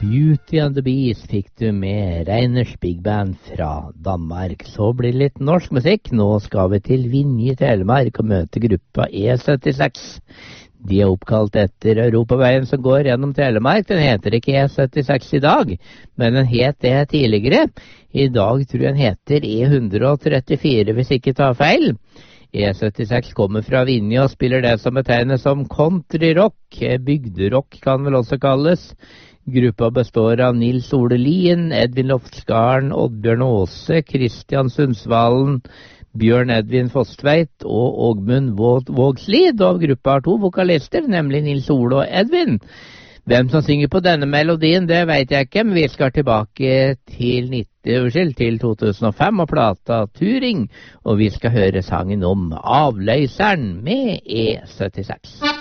Beauty and the Beast fikk du med Reiners Big Band fra Danmark. Så blir det litt norsk musikk. Nå skal vi til Vinje i Telemark og møte gruppa E76. De er oppkalt etter Europaveien som går gjennom Telemark. Den heter ikke E76 i dag, men den het det tidligere. I dag tror jeg den heter E134, hvis ikke tar feil. E76 kommer fra Vinje og spiller det som betegnes som countryrock. Bygderock kan vel også kalles. Gruppa består av Nils Ole Lien, Edvin Loftsgarden, Oddbjørn Åse, Kristian Sundsvallen, Bjørn Edvin Fostveit og Ågmund Vågslid. Og gruppa har 2 vokalister, nemlig Nils Ole og Edvin. Hvem som synger på denne melodien, det vet jeg ikke, men vi skal tilbake til 2005 og plata Turing, og vi skal høre sangen om Avløseren med E76.